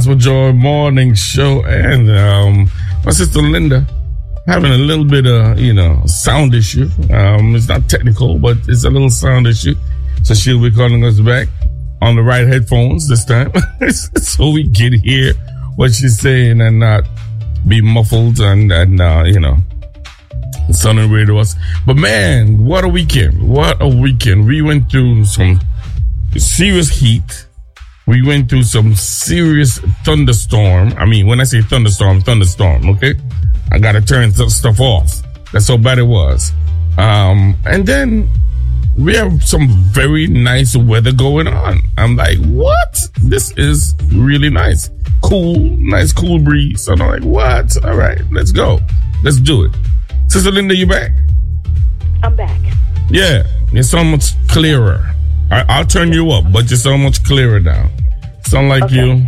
with Joy Morning Show, and my sister Linda having a little bit of sound issue. It's not technical, but it's a little sound issue, so she'll be calling us back on the right headphones this time so we can hear what she's saying and not be muffled and sounding weird to us. But man, what a weekend. We went through some serious heat. We went through some serious thunderstorm. I mean, when I say thunderstorm, okay? I gotta turn stuff off. That's how bad it was. And then we have some very nice weather going on. I'm like, what? This is really nice. Nice cool breeze. So I'm like, what? All right, let's go. Let's do it. Sister Linda, you back? I'm back. Yeah, you're so much clearer. I'll turn you up, but you're so much clearer now. Sound like on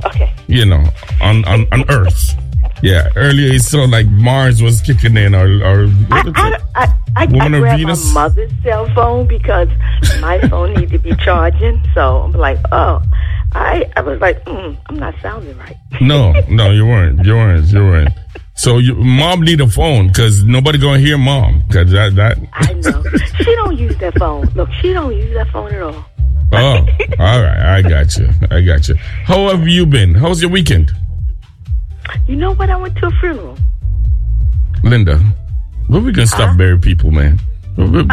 Earth. Yeah, earlier it sounded like Mars was kicking in, or I grabbed Venus? My mother's cell phone because my phone needed to be charging. So I'm like, I was like, I'm not sounding right. No, you weren't. So mom need a phone because nobody gonna hear mom because that. I know she don't use that phone. Look, she don't use that phone at all. Oh, all right. I got you. How have you been? How's your weekend? You know what? I went to a funeral. Linda, when we gonna stop burying people, man? You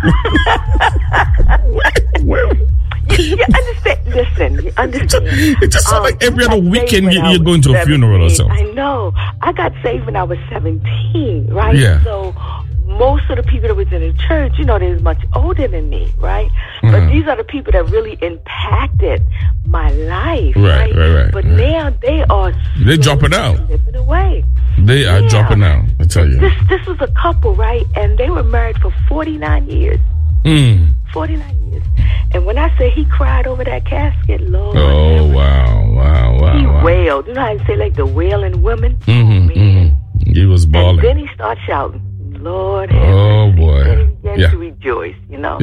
understand? Listen, you understand. It just sounds like every other weekend you're going to a funeral or something. I know. I got saved when I was 17, right? Yeah. So most of the people that was in the church, they're much older than me, right? Mm-hmm. But these are the people that really impacted my life, right? But now they're dropping out. Slipping away. They are dropping out, I tell you. This was a couple, right? And they were married for 49 years. 49 years. And when I say he cried over that casket, Lord. Oh, wow. He wailed. You know how you say like the wailing women? He was bawling. And then he started shouting, Lord. Oh, boy. And he began to rejoice,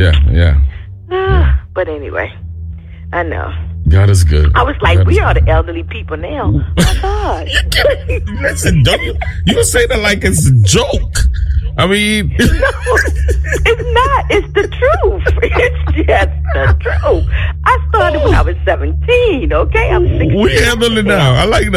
Yeah. But anyway, I know. God is good. I was like, we are the elderly people now. My God. Listen, don't you say that like it's a joke. I mean, no, it's not. It's the truth. It's just the truth. I started when I was 17. Okay, I'm 16. We handle it now. I like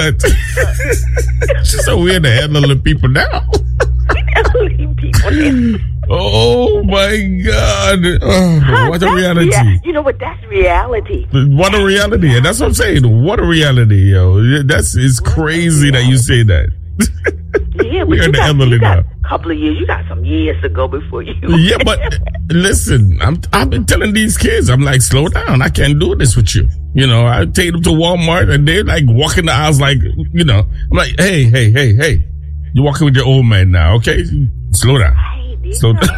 that. She said we're the elderly people now. Elderly people now. Oh my God! What a reality! You know what? That's reality. What a reality! And that's what I'm saying. What a reality, yo! It's crazy that you say that. Yeah, but you got a couple of years. You got some years to go before you. Yeah, but listen, I've been telling these kids, I'm like, slow down. I can't do this with you. I take them to Walmart and they're like walking the aisles like, I'm like, hey, you're walking with your old man now, okay? Slow down. Slow down.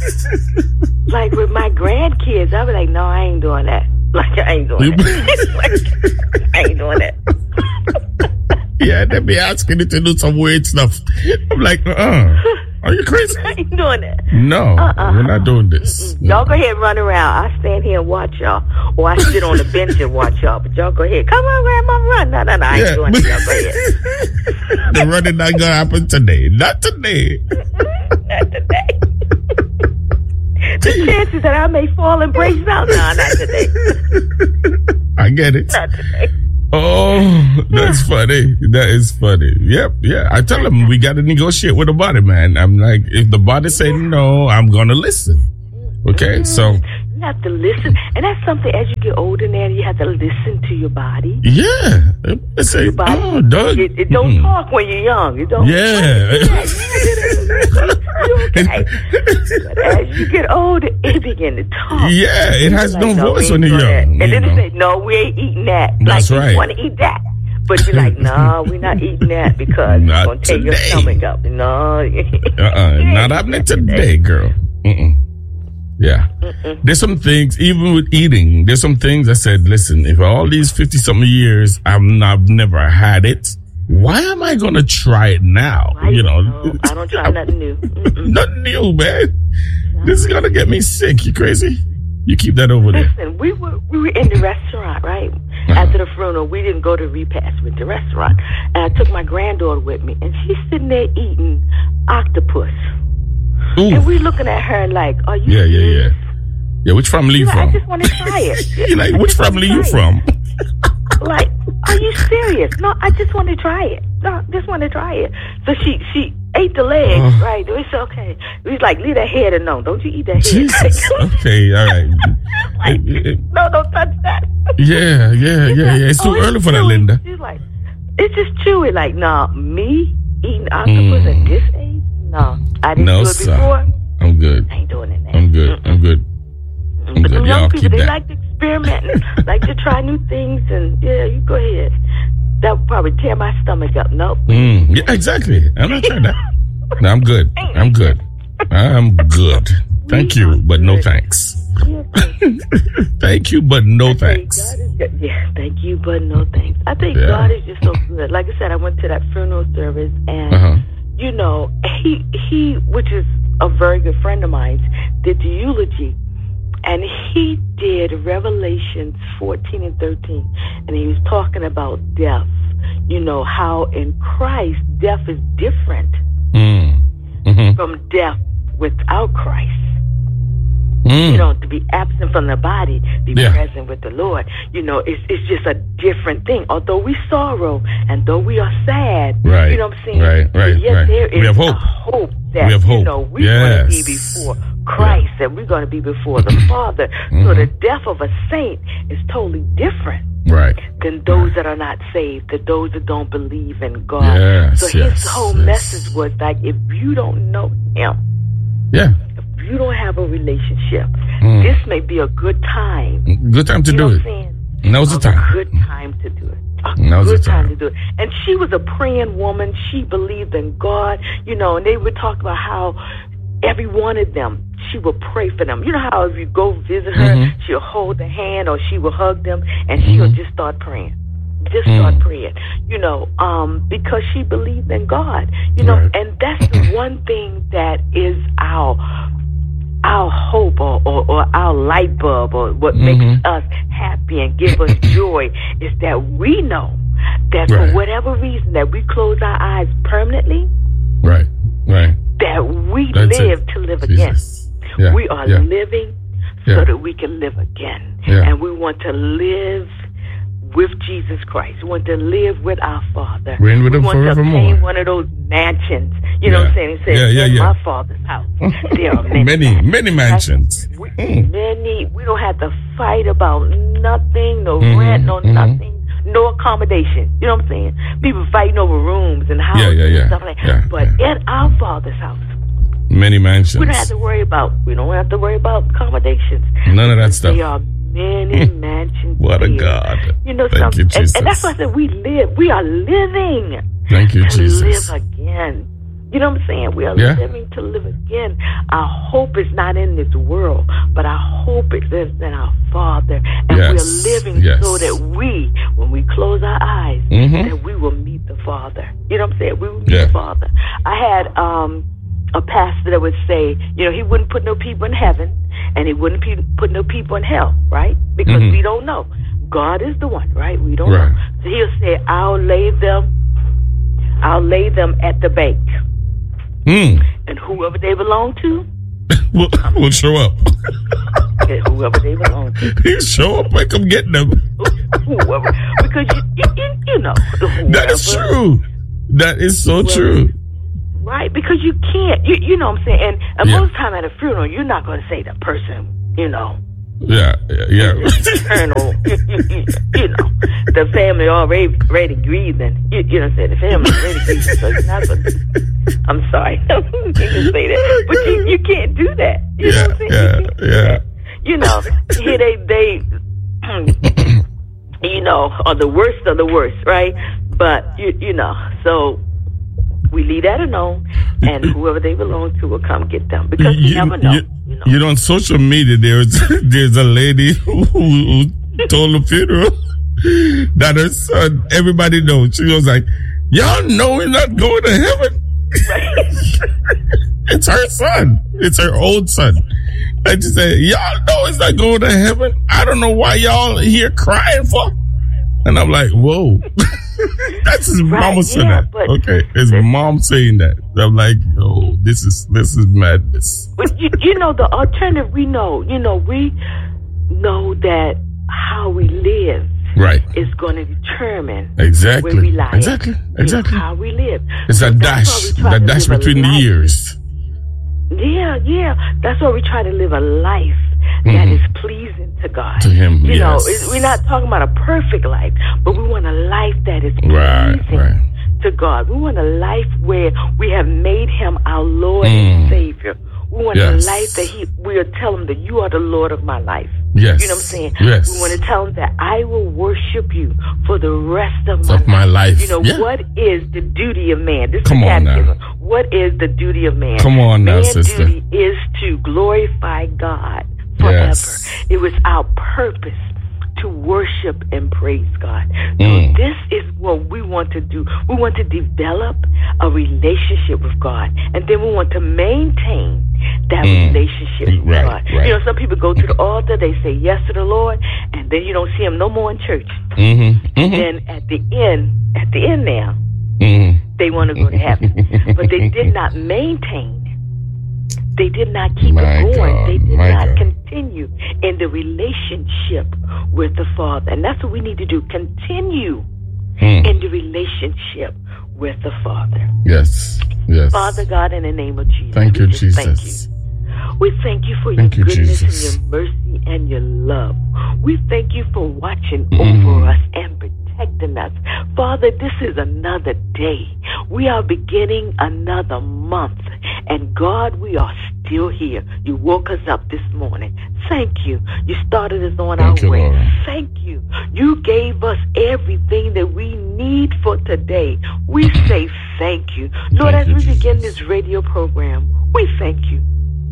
Like with my grandkids, I was like, no, I ain't doing that. Like, I ain't doing that. I ain't doing that. Yeah, they be asking you to do some weird stuff. I'm like, are you crazy? I ain't doing that. No, we're not doing this. Y'all go ahead and run around. I stand here and watch y'all. Or I sit on the bench and watch y'all. But y'all go ahead. Come on, Grandma, run. No, I ain't doing it. Y'all go ahead. The running not gonna happen today. Not today. Not today. The chances that I may fall and break out. No, not today. I get it. Not today. Oh, that's funny. That is funny. Yep, yeah. I tell them we got to negotiate with the body, man. I'm like, if the body say no, I'm going to listen. Okay, so. You have to listen. And that's something as you get older now, you have to listen to your body. Yeah. It's your body. Doug. It don't talk when you're young. It don't. Yeah. Okay. But as you get older, it begin to talk. Yeah, it has no voice when you're young. And then it say, no, we ain't eating that. That's right. You want to eat that. But you're like, no, we're not eating that because it's going to tear your stomach up. No. Not happening today, girl. Yeah. There's some things, even with eating, there's some things I said, listen, if all these 50-something years I've never had it, why am I going to try it now? I don't try nothing new. Nothing new, man. This is going to get me sick. You crazy? You keep that over there. Listen, we were in the restaurant, right? After the funeral, we didn't go to repast. We went to the restaurant. And I took my granddaughter with me. And she's sitting there eating octopus. Ooh. And we looking at her like, are you serious? Yeah, which family you from? I just want to try it. You're like, which family you from? Like, are you serious? No, I just want to try it. No, I just want to try it. So she ate the legs, right? We said, okay. We was like, leave that head alone. Don't you eat that head. Jesus. Okay, all right. Like, no, don't touch that. Yeah. It's too early for that, Linda. She's like, it's just chewy. Like, nah, me eating octopus at this age? No, I didn't do it before. I'm good. I ain't doing it now. I'm good. But the young people, they like to experiment and like to try new things. And yeah, you go ahead. That would probably tear my stomach up. Nope. Yeah, exactly. I'm not trying that. No, I'm good. Thank you, but no thanks. Thank you, but no thanks. Yeah, thank you, but no thanks. I think God is just so good. Like I said, I went to that funeral service, and you know, he, which is a very good friend of mine, did the eulogy. And he did Revelations 14 and 13. And he was talking about death. You know, how in Christ, death is different from death without Christ. You know, to be absent from the body, be present with the Lord. You know, it's just a different thing. Although we sorrow and though we are sad, you know what I'm saying? Right. Yet there is a hope that, you know, we're going to be before Christ and we're going to be before the Father. So the death of a saint is totally different than those that are not saved, than those that don't believe in God. So his whole message was like, if you don't know him, if you don't have a relationship, this may be a good time. Good time to do it. Now's the time. A good time to do it. Good time to do it. And she was a praying woman. She believed in God, you know, and they would talk about how every one of them, she would pray for them. You know how if you go visit her, she'll hold their hand or she will hug them and she'll just start praying. Start praying, you know, because she believed in God, you know, and that's the one thing that is our hope or our light bulb or what makes us happy and give us joy is that we know that for whatever reason that we close our eyes permanently, that we live to live again. We are living so that we can live again. And we want to live with Jesus Christ. We want to live with our Father. Reign with him forevermore. We want to obtain one of those mansions. You know what I'm saying? He says, in my Father's house. There are many mansions. Many. We don't have to fight about nothing, no rent, no nothing. No accommodation. You know what I'm saying? People fighting over rooms and houses and stuff like that. But in our Father's house, many mansions. We don't have to worry about accommodations. None of that stuff. There are many mansions. What a God. You know, Thank you, Jesus. And that's why I said we are living. Thank you, to Jesus. live again. You know what I'm saying? We are living to live again. Our hope is not in this world, but our hope is in our Father. And we are living so that when we close our eyes, that we will meet the Father. You know what I'm saying? We will meet the Father. I had a pastor that would say, you know, he wouldn't put no people in heaven and he wouldn't put no people in hell, right? Because we don't know. God is the one, right? We don't know. So he'll say, I'll lay them at the bank. And whoever they belong to will show up. Whoever they belong to. He'll show up and come get them. Whoever. Because you know. That is true. That is so true. Right? Because you can't. You know what I'm saying? And most time at a funeral, you're not going to say the person, you know. Eternal, you know, the family already grieving. You know what I'm saying? The family already grieving, so it's not gonna, I'm sorry. I didn't say that. But you can't do that. You know what I'm saying? You know, here they you know, are the worst of the worst, right? But, you know, so we leave that alone, and whoever they belong to will come get them. Because you never know. You know, on social media, there's a lady who told the funeral that her son, everybody knows. She was like, y'all know he's not going to heaven. Right. It's her son. It's her old son. I just said, y'all know it's not going to heaven. I don't know why y'all here crying for. And I'm like, whoa. That's his mama saying that. Okay, his mom saying that. I'm like, yo, this is madness. But you know, the alternative, we know that how we live is going to determine exactly where we lie. Exactly. How we live. It's a dash between the years. Yeah. That's why we try to live a life that is pleasing to God. To Him, you know, we're not talking about a perfect life, but we want a life that is pleasing to God. We want a life where we have made Him our Lord and Savior. We want a life that we will tell Him that you are the Lord of my life. Yes. You know what I'm saying? Yes. We want to tell Him that I will worship you for the rest of my life. You know, what is the duty of man? This Come is on catechism. now. What is the duty of man? Come on now, sister. Man's duty is to glorify God forever. Yes. It was our purpose to worship and praise God. So this is what we want to do. We want to develop a relationship with God, and then we want to maintain that relationship with God. Right. You know, some people go to the altar, they say yes to the Lord, and then you don't see them no more in church. And then at the end now, they want to go to heaven. But they did not maintain. They did not keep it going. They did not continue in the relationship with the Father. And that's what we need to do. Continue in the relationship with the Father. Yes. Father God, in the name of Jesus. Thank you, Jesus. Thank you. We thank you for your goodness and your mercy and your love. We thank you for watching over us and protecting us. Father, this is another day. We are beginning another month. And God, we are still here. You woke us up this morning. Thank you. You started us on our way. Lord. Thank you. You gave us everything that we need for today. We say thank you. Lord, as we begin this radio program, we thank you.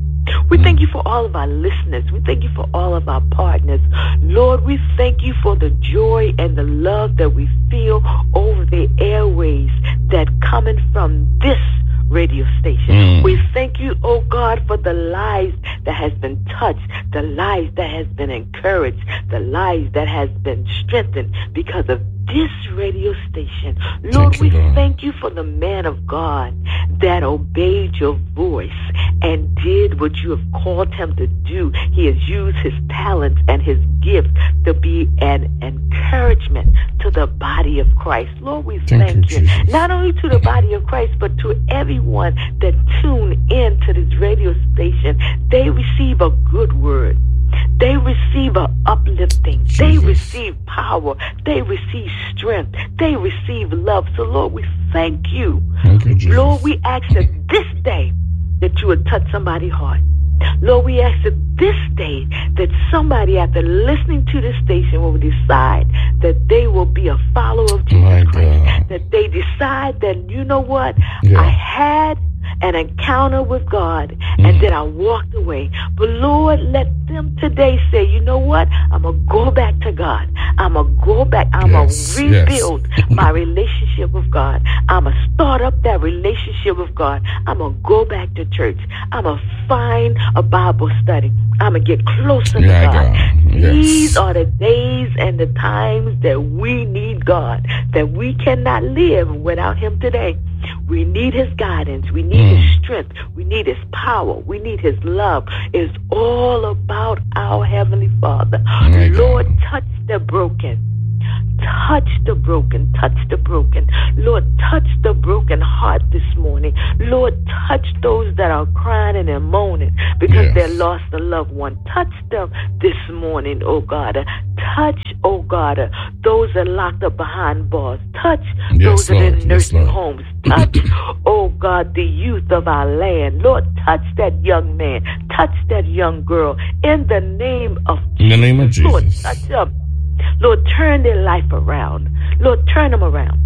We thank you for all of our listeners. We thank you for all of our partners. Lord, we thank you for the joy and the love that we feel over the airways that coming from this radio station. We thank you, oh God, for the lives that has been touched, the lives that has been encouraged, the lives that has been strengthened because of this radio station. Lord, we thank you for the man of God that obeyed your voice and did what you have called him to do. He has used his talents and his gift to be an encouragement to the body of Christ. Lord, we thank you. Not only to the body of Christ, but to everyone that tune in to this radio station. They receive a good word. They receive an uplifting. They receive power. They receive strength. They receive love. So, Lord, we thank you. Lord, we ask that this day that you would touch somebody's heart. Lord, we ask that this day that somebody, after listening to this station, will decide that they will be a follower of Jesus Christ. That they decide that, you know what, I had an encounter with God, and then I walked away. But Lord, let them today say, you know what? I'm going to go back to God. I'm going to go back. I'm going to rebuild my relationship with God. I'm going to start up that relationship with God. I'm going to go back to church. I'm going to find a Bible study. I'm going to get closer to God. These are the days and the times that we need God, that we cannot live without Him today. We need His guidance. We need His strength. We need His power. We need His love. It's all about our Heavenly Father. Lord, touch the broken. Touch the broken. Touch the broken. Lord, touch the broken heart this morning. Lord, touch those that are crying and they're moaning because they lost a loved one. Touch them this morning, oh God. Touch, oh God, those that are locked up behind bars. Touch those that are in nursing homes. Touch, oh God, the youth of our land. Lord, touch that young man. Touch that young girl. In the name of Jesus. In the name of Jesus. Lord, touch them. Lord, turn their life around. Lord, turn them around.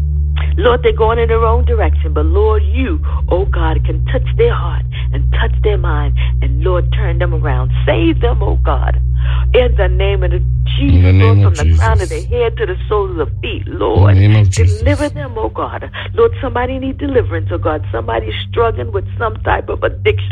Lord, they're going in their own direction, but Lord, you, oh God, can touch their heart and touch their mind, and Lord, turn them around. Save them, oh God, in the name of Jesus, Lord, from the crown of their head to the soles of their feet, Lord. Deliver them, oh God. Lord, somebody needs deliverance, oh God. Somebody's struggling with some type of addiction.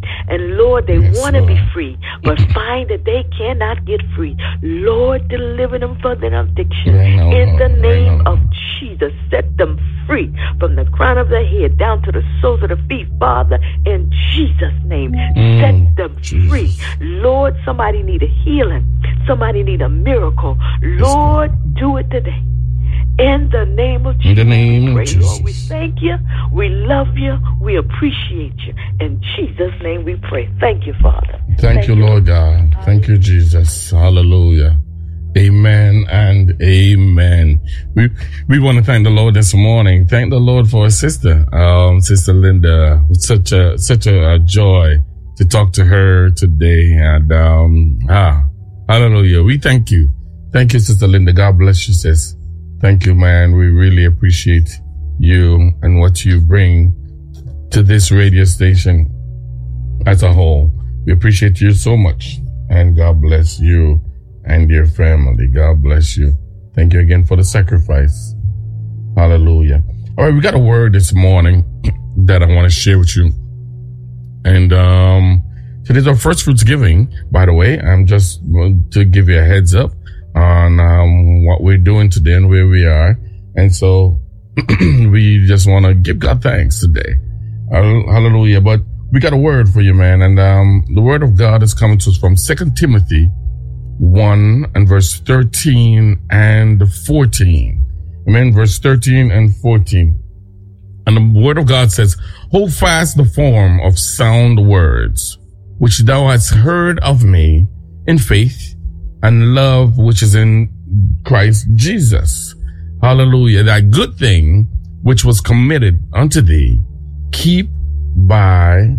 And Lord, they want to be free, but find that they cannot get free. Lord, deliver them from their addiction. In the name of Jesus, set them free from the crown of their head down to the soles of the feet, Father, in Jesus' name. Set them free. Lord, somebody need a healing. Somebody need a miracle. Lord, do it today. In the name of Jesus, in the name of Jesus. Lord, we thank you, we love you, we appreciate you. In Jesus' name we pray. Thank you, Father. Thank you, Lord God. Thank you, Jesus. Hallelujah. Amen and amen. We want to thank the Lord this morning. Thank the Lord for his sister, Sister Linda. It's such a joy to talk to her today. And hallelujah. We thank you. Thank you, Sister Linda. God bless you, sis. Thank you, man. We really appreciate you and what you bring to this radio station as a whole. We appreciate you so much. And God bless you and your family. God bless you. Thank you again for the sacrifice. Hallelujah. All right, we got a word this morning that I want to share with you. And today's our first fruits giving, by the way. I'm just going to give you a heads up on what we're doing today and where we are. And so we just want to give God thanks today. Hallelujah. But we got a word for you, man. And the word of God is coming to us from 2 Timothy 1 and verse 13 and 14. Amen. Verse 13 and 14. And the word of God says, hold fast the form of sound words, which thou hast heard of me in faith and love which is in Christ Jesus. Hallelujah. That good thing which was committed unto thee, keep by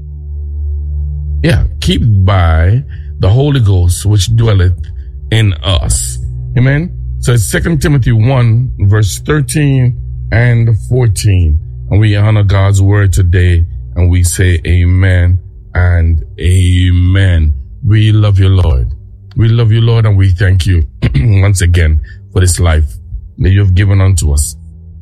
the Holy Ghost which dwelleth in us. Amen. So it's 2 Timothy 1 verse 13 and 14. And we honor God's word today and we say amen and amen. We love you, Lord. We love you, Lord, and we thank you once again for this life that you have given unto us.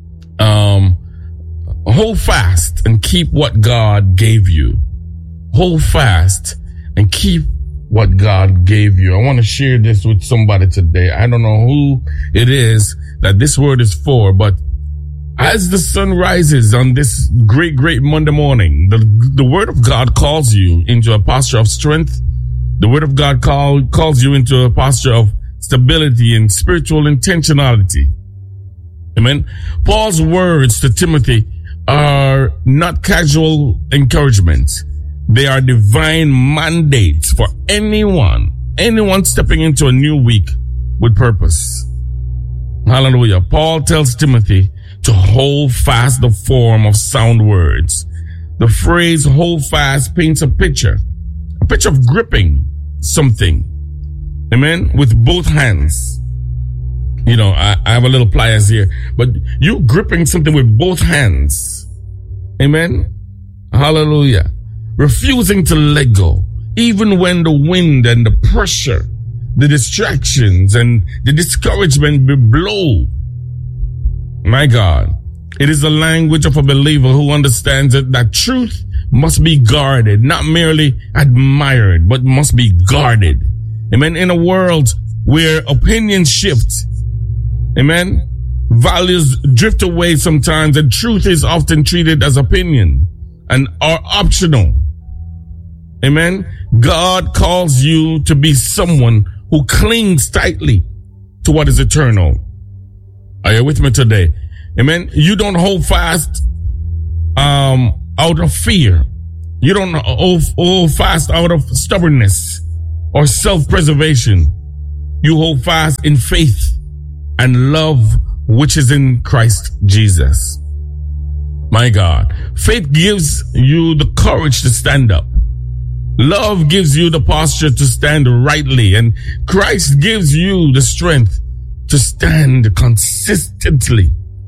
Hold fast and keep what God gave you. Hold fast and keep what God gave you. I want to share this with somebody today. I don't know who it is that this word is for, but as the sun rises on this great Monday morning, the word of God calls you into a posture of strength. The word of God calls you into a posture of stability and spiritual intentionality. Amen. Paul's words to Timothy are not casual encouragements. They are divine mandates for anyone stepping into a new week with purpose. Hallelujah. Paul tells Timothy to hold fast the form of sound words. The phrase hold fast paints a picture of gripping something. Amen. With both hands. You know, I have a little pliers here, but you gripping something with both hands. Amen. Hallelujah. Refusing to let go, even when the wind and the pressure, the distractions and the discouragement blow. My God, it is the language of a believer who understands that truth must be guarded, not merely admired, but must be guarded. Amen. In a world where opinions shift, amen, values drift away sometimes, and truth is often treated as opinion and are optional. Amen. God calls you to be someone who clings tightly to what is eternal. Are you with me today? Amen. You don't hold fast out of fear. You don't hold fast out of stubbornness or self-preservation. You hold fast in faith and love which is in Christ Jesus. My God. Faith gives you the courage to stand up. Love gives you the posture to stand rightly, and Christ gives you the strength to stand consistently.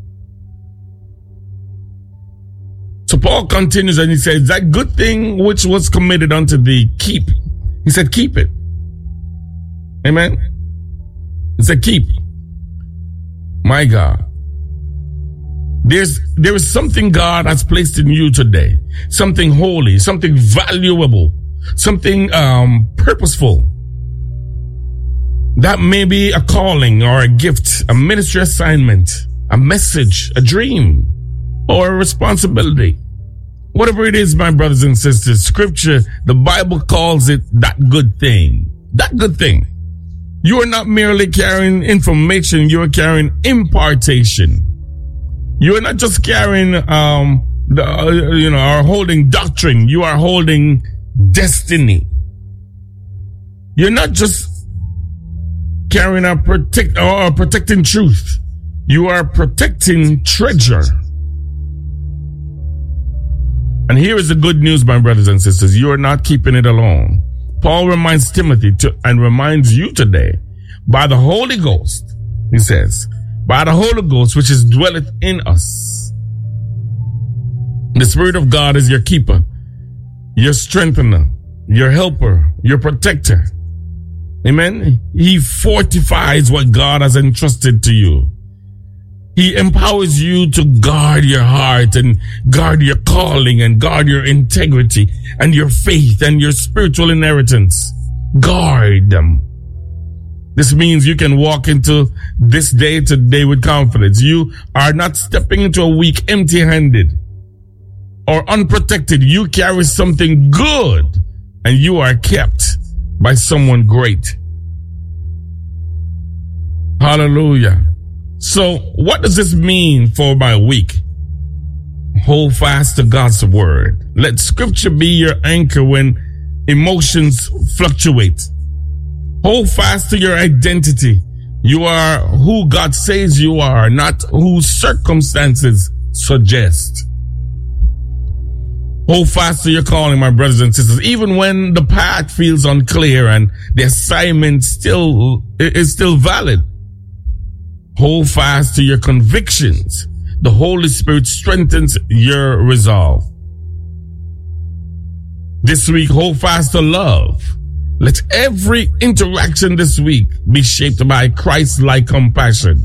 So Paul continues and he says, that good thing which was committed unto thee, keep. He said, keep it. Amen. He said, keep. My God. There is something God has placed in you today. Something holy, something valuable, something purposeful. That may be a calling or a gift, a ministry assignment, a message, a dream, or a responsibility. Whatever it is, my brothers and sisters, Scripture, the Bible calls it that good thing. That good thing. You are not merely carrying information, you are carrying impartation. You are not just carrying, or holding doctrine. You are holding destiny. You're not just carrying or protecting truth. You are protecting treasure. And here is the good news, my brothers and sisters. You are not keeping it alone. Paul reminds Timothy and reminds you today, by the Holy Ghost, he says, by the Holy Ghost, which is dwelleth in us. The Spirit of God is your keeper, your strengthener, your helper, your protector. Amen. He fortifies what God has entrusted to you. He empowers you to guard your heart and guard your calling and guard your integrity and your faith and your spiritual inheritance. Guard them. This means you can walk into this day today with confidence. You are not stepping into a week empty-handed or unprotected. You carry something good and you are kept by someone great. Hallelujah. So what does this mean for my week? Hold fast to God's word. Let Scripture be your anchor when emotions fluctuate. Hold fast to your identity. You are who God says you are, not who circumstances suggest. Hold fast to your calling, my brothers and sisters, even when the path feels unclear and the assignment is still valid. Hold fast to your convictions. The Holy Spirit strengthens your resolve. This week, hold fast to love. Let every interaction this week be shaped by Christ-like compassion.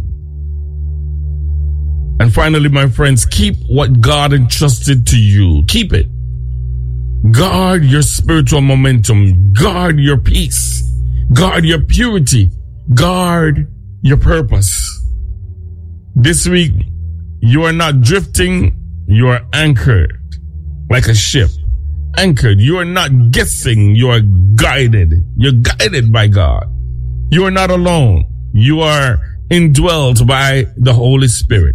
And finally, my friends, keep what God entrusted to you. Keep it. Guard your spiritual momentum. Guard your peace. Guard your purity. Guard your purpose. This week, you are not drifting. You are anchored like a ship. Anchored. You are not guessing. You are guided. You're guided by God. You are not alone. You are indwelt by the Holy Spirit.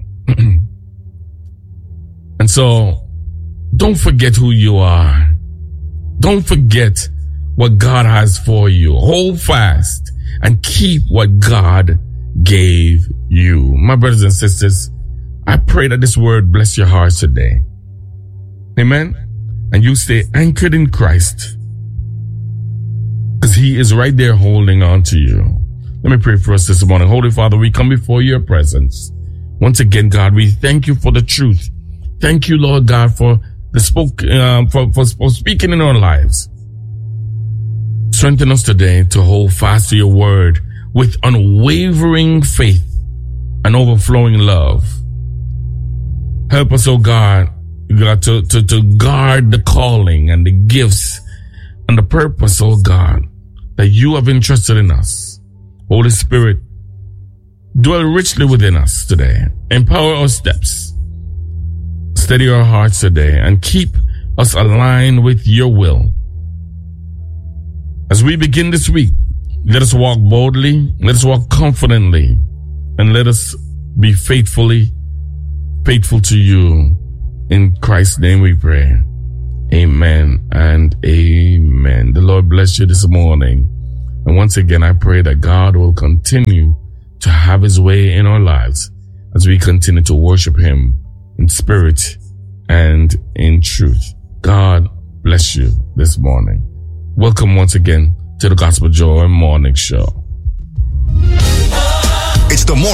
And so, don't forget who you are. Don't forget what God has for you. Hold fast and keep what God gave you. My brothers and sisters, I pray that this word bless your hearts today. Amen. And you stay anchored in Christ, because He is right there holding on to you. Let me pray for us this morning. Holy Father, we come before your presence. Once again, God, we thank you for the truth. Thank you, Lord God, for speaking in our lives. Strengthen us today to hold fast to your word with unwavering faith and overflowing love. Help us, oh God, to guard the calling and the gifts and the purpose, oh God, that you have entrusted in us. Holy Spirit, dwell richly within us today. Empower our steps. Steady our hearts today and keep us aligned with your will. As we begin this week, let us walk boldly, let us walk confidently, and let us be faithful to you. In Christ's name we pray. Amen and amen. The Lord bless you this morning. And once again, I pray that God will continue to have his way in our lives as we continue to worship him in spirit and in truth. God bless you this morning. Welcome once again to the Gospel Joy Morning Show. It's the morning.